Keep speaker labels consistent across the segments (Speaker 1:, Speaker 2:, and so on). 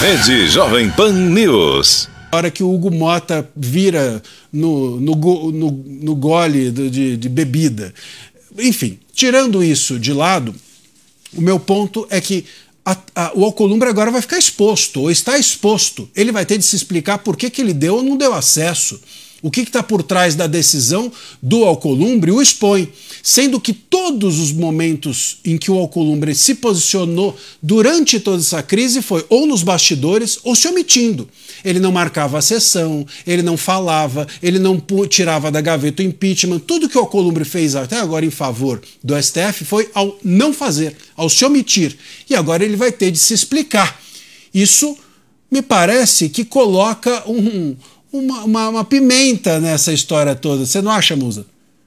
Speaker 1: Rede Jovem Pan News.
Speaker 2: A hora que o Hugo Motta vira no gole de bebida. Enfim, tirando isso de lado, o meu ponto é que o Alcolumbre agora vai ficar exposto, ou está exposto. Ele vai ter de se explicar por que ele deu ou não deu acesso. O que está por trás da decisão do Alcolumbre o expõe, sendo que todos os momentos em que o Alcolumbre se posicionou durante toda essa crise foi ou nos bastidores ou se omitindo. Ele não marcava a sessão, ele não falava, ele não tirava da gaveta o impeachment. Tudo que o Alcolumbre fez até agora em favor do STF foi ao não fazer, ao se omitir. E agora ele vai ter de se explicar. Isso me parece que coloca uma pimenta nessa história toda. Você não acha, Musa?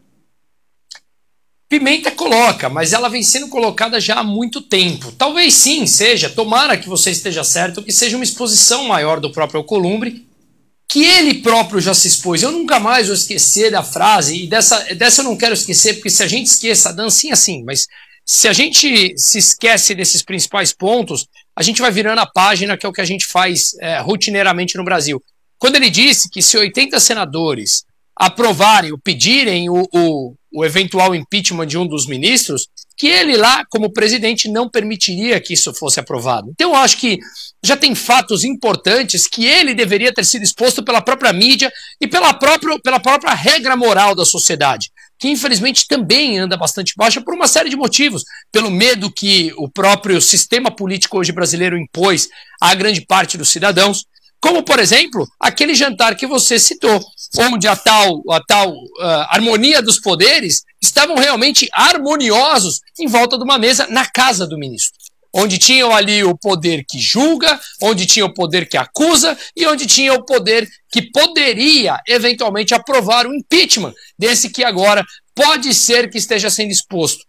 Speaker 3: Pimenta coloca, mas ela vem sendo colocada já há muito tempo. Talvez sim seja, tomara que você esteja certo, que seja uma exposição maior do próprio Alcolumbre, que ele próprio já se expôs. Eu nunca mais vou esquecer da frase, e dessa eu não quero esquecer, porque se a gente esqueça, a dancinha sim, mas se a gente se esquece desses principais pontos, a gente vai virando a página, que é o que a gente faz rotineiramente no Brasil. Quando ele disse que se 80 senadores aprovarem ou pedirem o eventual impeachment de um dos ministros, que ele lá, como presidente, não permitiria que isso fosse aprovado. Então eu acho que já tem fatos importantes que ele deveria ter sido exposto pela própria mídia e pela própria regra moral da sociedade, que infelizmente também anda bastante baixa por uma série de motivos, pelo medo que o próprio sistema político hoje brasileiro impôs à grande parte dos cidadãos, como, por exemplo, aquele jantar que você citou, onde a tal harmonia dos poderes estavam realmente harmoniosos em volta de uma mesa na casa do ministro, onde tinham ali o poder que julga, onde tinha o poder que acusa e onde tinha o poder que poderia eventualmente aprovar o impeachment desse que agora pode ser que esteja sendo exposto.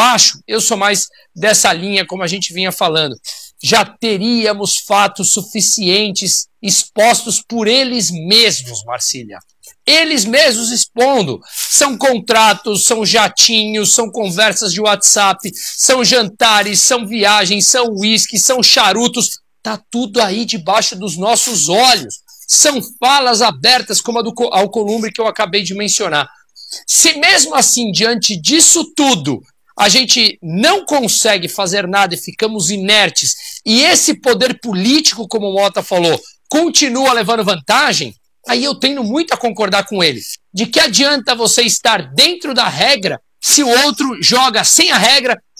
Speaker 3: Eu sou mais dessa linha, como a gente vinha falando. Já teríamos fatos suficientes expostos por eles mesmos, Marcília. Eles mesmos expondo. São contratos, são jatinhos, são conversas de WhatsApp, são jantares, são viagens, são uísque, são charutos. Tá tudo aí debaixo dos nossos olhos. São falas abertas como a do Alcolumbre que eu acabei de mencionar. Se mesmo assim, diante disso tudo, a gente não consegue fazer nada e ficamos inertes, e esse poder político, como o Motta falou, continua levando vantagem, aí eu tenho muito a concordar com ele. De que adianta você estar dentro da regra se o outro joga sem a regra